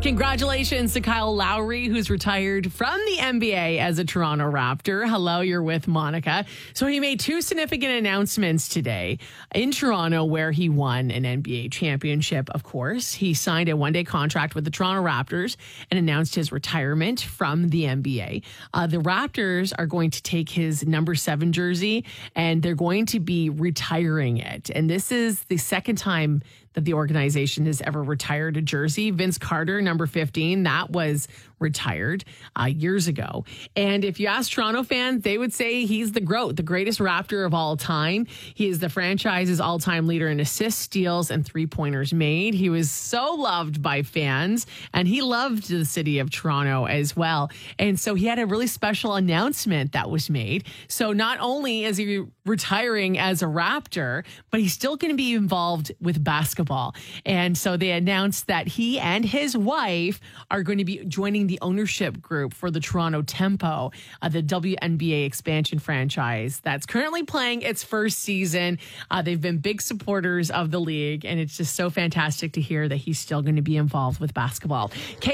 Congratulations to Kyle Lowry, who's retired from the NBA as a Toronto Raptor. Hello, you're with Monica. So he made two significant announcements today in Toronto where he won an NBA championship, of course. He signed a one-day contract with the Toronto Raptors and announced his retirement from the NBA. The Raptors are going to take his number 7 jersey and they're going to be retiring it. And this is the second time that the organization has ever retired a jersey. Vince Carter, number 15, that was retired years ago. And if you ask Toronto fans, they would say he's the GOAT, the greatest Raptor of all time. He is the franchise's all-time leader in assists, steals, and three-pointers made. He was so loved by fans, and he loved the city of Toronto as well. And so he had a really special announcement that was made. So not only is he retiring as a Raptor, but he's still going to be involved with basketball. And so they announced that he and his wife are going to be joining the ownership group for the Toronto Tempo, the WNBA expansion franchise that's currently playing its first season. They've been big supporters of the league, and it's just so fantastic to hear that he's still going to be involved with basketball.